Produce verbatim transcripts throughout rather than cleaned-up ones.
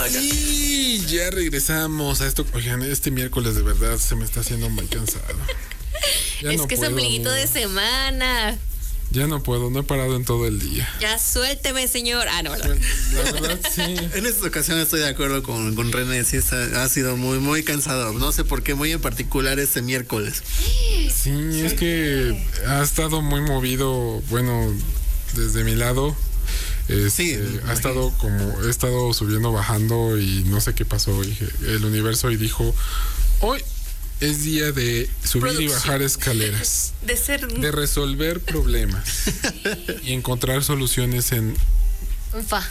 Y ya regresamos a esto. Oigan, este miércoles de verdad se me está haciendo muy cansado. Ya es no que puedo, es ombliguito amigo. de semana. Ya no puedo, no he parado en todo el día. Ya suélteme, señor. Ah, no, ¿verdad? La verdad, sí. En esta ocasión estoy de acuerdo con, con René, sí está, ha sido muy, muy cansado. No sé por qué, muy en particular este miércoles. Sí, es que ha estado muy movido, bueno, desde mi lado. Este, Sí, me ha imagino. estado como, he estado subiendo, bajando y no sé qué pasó. Dije, el universo y dijo, hoy es día de subir Producción. y bajar escaleras, De ser de resolver problemas y encontrar soluciones en un fa.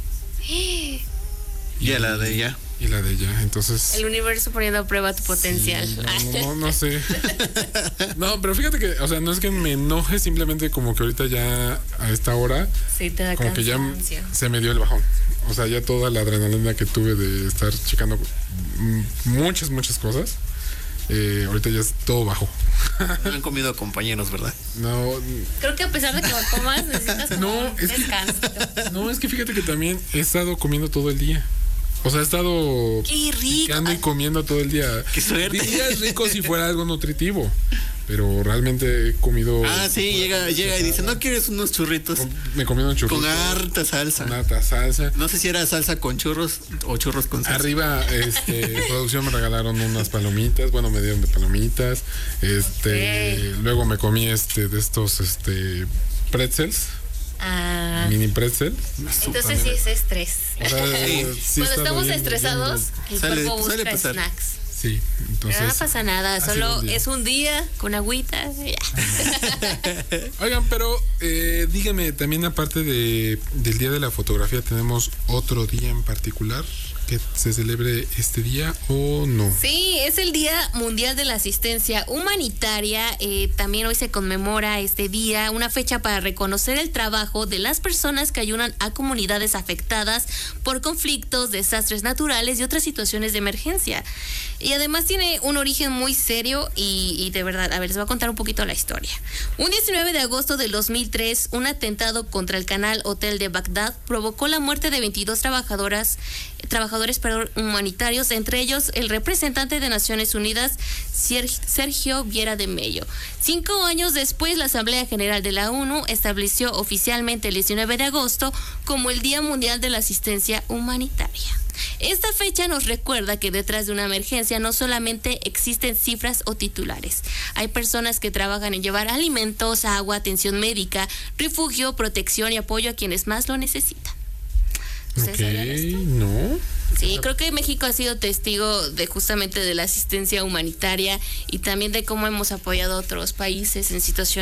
Y a la de ella. y la de ella. Entonces, El universo poniendo a prueba tu potencial. sí, no, no, no, no sé. No, pero fíjate que, o sea, no es que me enoje, simplemente como que ahorita ya a esta hora, Sí, te da como que ya cansancio. se me dio el bajón. O sea, ya toda la adrenalina que tuve de estar checando mm, muchas, muchas cosas, eh, ahorita ya es todo bajo. No han comido compañeros, ¿verdad? No, Creo que a pesar de que lo comas, necesitas como No, un es que- descanso. no, es que fíjate que también he estado comiendo todo el día. O sea, he estado ¡Qué rico! picando y Ay. comiendo todo el día. ¡Qué suerte! Diría es rico si fuera algo nutritivo, pero realmente he comido. Ah, sí, llega, llega y dice, ¿no quieres unos churritos? Me comí un churrito. Con harta salsa. Con harta salsa. No sé si era salsa con churros o churros con salsa. Arriba, este, producción me regalaron unas palomitas, bueno, me dieron de palomitas, este, Ok. luego me comí este, de estos, este, pretzels, Ah, mini pretzel. entonces sí es estrés. O sea, sí Cuando está estamos bien, estresados, el Sale- cuerpo suele busca pasar. snacks. Sí, entonces. Pero no pasa nada, ha sido solo un día. es un día con agüita. Ya. Oigan, pero eh, dígame, también aparte de, del Día de la Fotografía, ¿tenemos otro día en particular que se celebre este día o no? Sí, es el Día Mundial de la Asistencia Humanitaria. Eh, también hoy se conmemora este día, una fecha para reconocer el trabajo de las personas que ayudan a comunidades afectadas por conflictos, desastres naturales y otras situaciones de emergencia. Y además tiene un origen muy serio y, y de verdad, a ver, les voy a contar un poquito la historia. Un diecinueve de agosto del dos mil tres, un atentado contra el Canal Hotel de Bagdad provocó la muerte de veintidós trabajadoras, trabajadores perdón, humanitarios, entre ellos el representante de Naciones Unidas, Sergio Viera de Mello. Cinco años después, la Asamblea General de la ONU estableció oficialmente el diecinueve de agosto como el Día Mundial de la Asistencia Humanitaria. Esta fecha nos recuerda que detrás de una emergencia no solamente existen cifras o titulares. Hay personas que trabajan en llevar alimentos, agua, atención médica, refugio, protección y apoyo a quienes más lo necesitan. ¿Ustedes sabían esto? Ok, no. Sí, creo que México ha sido testigo de justamente de la asistencia humanitaria y también de cómo hemos apoyado a otros países en situaciones